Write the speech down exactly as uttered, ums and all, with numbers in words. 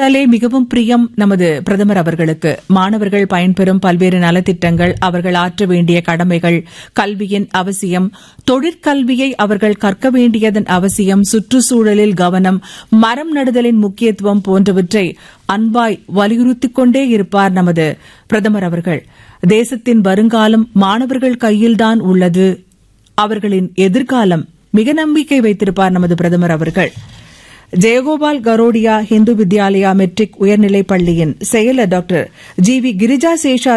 என்றாலே மிகவும் பிரியம் நமது பிரதமர் அவர்களுக்கு. மாணவர்கள் பயன்பெறும் பல்வேறு நலத்திட்டங்கள், அவர்கள் ஆற்ற வேண்டிய கடமைகள், கல்வியின் அவசியம், தொழிற்கல்வியை அவர்கள் கற்க வேண்டியதன் அவசியம், சுற்றுச்சூழலில் கவனம், மரம் நடுதலின் முக்கியத்துவம் போன்றவற்றை அன்பாய் வலியுறுத்திக் கொண்டே இருப்பார் நமது பிரதமர் அவர்கள். தேசத்தின் வருங்காலம் மாணவர்கள் கையில்தான் உள்ளது, அவர்களின் எதிர்காலம் மிக நம்பிக்கை வைத்திருப்பார் நமது பிரதமர் அவர்கள். ஜெயகோபால் கரோடியா இந்து வித்யாலயா மெட்ரிக் உயர்நிலைப் பள்ளியின் செயலர் doctor G we Girija Sesha